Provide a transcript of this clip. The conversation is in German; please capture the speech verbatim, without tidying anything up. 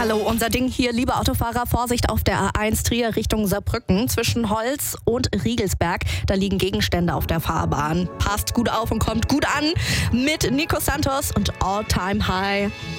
Hallo, unser Ding hier, liebe Autofahrer, Vorsicht auf der A eins Trier Richtung Saarbrücken. Zwischen Holz und Riegelsberg, da liegen Gegenstände auf der Fahrbahn. Passt gut auf und kommt gut an mit Nico Santos und All Time High.